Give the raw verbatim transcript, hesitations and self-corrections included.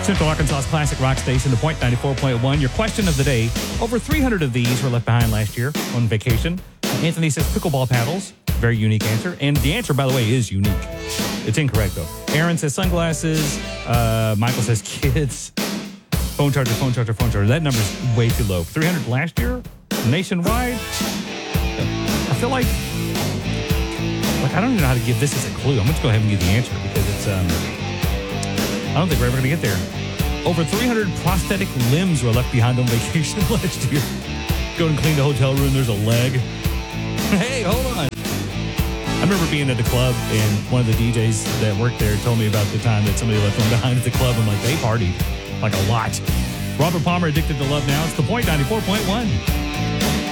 Central Arkansas's classic rock station, The Point ninety-four point one. Your question of the day. Over three hundred of these were left behind last year on vacation. Anthony says pickleball paddles. Very unique answer. And the answer, by the way, is unique. It's incorrect, though. Aaron says sunglasses. Uh, Michael says kids. Phone charger, phone charger, phone charger. That number's way too low. three hundred last year? Nationwide? I feel like... Like, I don't even know how to give this as a clue. I'm going to go ahead and give the answer because it's... um. I don't think we're ever going to get there. Over three hundred prosthetic limbs were left behind on vacation last year. Go and clean the hotel room. There's a leg. Hey, hold on. I remember being at the club, and one of the D Js that worked there told me about the time that somebody left one behind at the club. I'm like, they partied like a lot. Robert Palmer, Addicted to Love Now. It's The Point ninety-four point one.